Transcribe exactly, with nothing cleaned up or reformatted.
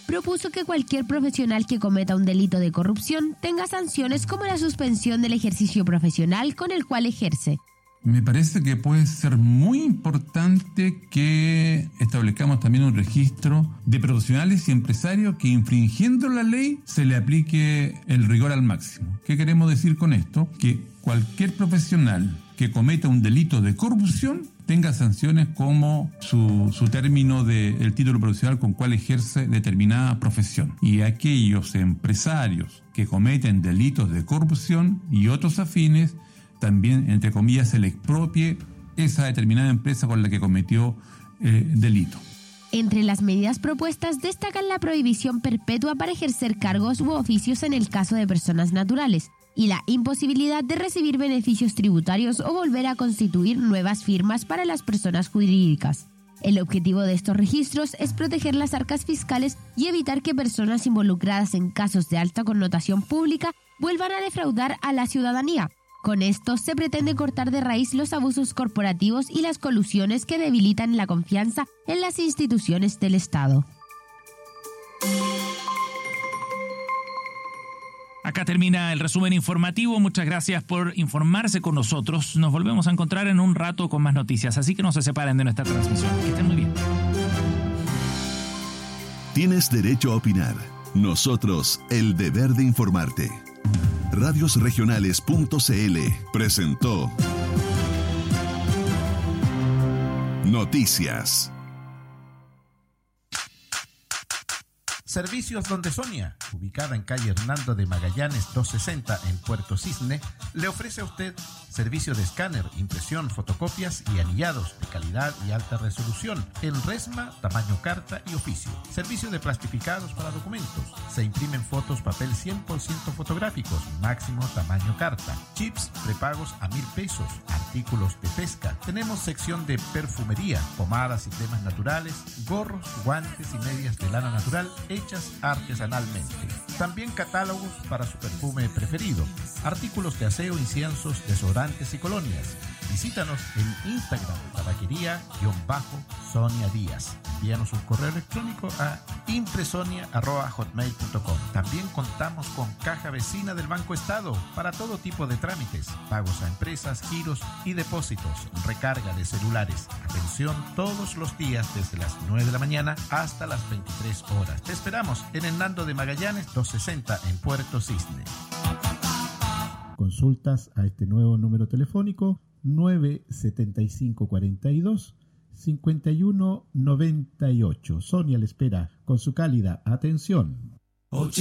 propuso que cualquier profesional que cometa un delito de corrupción tenga sanciones como la suspensión del ejercicio profesional con el cual ejerce. Me parece que puede ser muy importante que establezcamos también un registro de profesionales y empresarios que, infringiendo la ley, se le aplique el rigor al máximo. ¿Qué queremos decir con esto? Que cualquier profesional que cometa un delito de corrupción tenga sanciones como su, su término del título profesional con cual ejerce determinada profesión. Y aquellos empresarios que cometen delitos de corrupción y otros afines, también, entre comillas, se le expropie esa determinada empresa con la que cometió eh, delito. Entre las medidas propuestas destacan la prohibición perpetua para ejercer cargos u oficios en el caso de personas naturales y la imposibilidad de recibir beneficios tributarios o volver a constituir nuevas firmas para las personas jurídicas. El objetivo de estos registros es proteger las arcas fiscales y evitar que personas involucradas en casos de alta connotación pública vuelvan a defraudar a la ciudadanía. Con esto se pretende cortar de raíz los abusos corporativos y las colusiones que debilitan la confianza en las instituciones del Estado. Acá termina el resumen informativo. Muchas gracias por informarse con nosotros. Nos volvemos a encontrar en un rato con más noticias, así que no se separen de nuestra transmisión. Que estén muy bien. Tienes derecho a opinar. Nosotros, el deber de informarte. radios regionales punto c l presentó Noticias. Servicios Donde Sonia, ubicada en calle Hernando de Magallanes doscientos sesenta en Puerto Cisne, le ofrece a usted servicio de escáner, impresión, fotocopias y anillados de calidad y alta resolución en resma, tamaño carta y oficio. Servicio de plastificados para documentos. Se imprimen fotos papel cien por ciento fotográficos, máximo tamaño carta. Chips prepagos a mil pesos. Artículos de pesca. Tenemos sección de perfumería, pomadas y cremas naturales, gorros, guantes y medias de lana natural hechas artesanalmente. También catálogos para su perfume preferido. Artículos de aseo, inciensos, desodorantes y colonias. Visítanos en Instagram, tabaquería-Sonia Díaz. Envíanos un correo electrónico a impresonia arroba hotmail punto com. También contamos con caja vecina del Banco Estado para todo tipo de trámites, pagos a empresas, giros y depósitos, recarga de celulares. Atención todos los días desde las nueve de la mañana hasta las veintitrés horas. Te esperamos en Hernando de Magallanes doscientos sesenta en Puerto Cisne. Consultas a este nuevo número telefónico nueve setenta y cinco cuarenta y dos cincuenta y uno noventa y ocho. Sonia le espera con su cálida atención.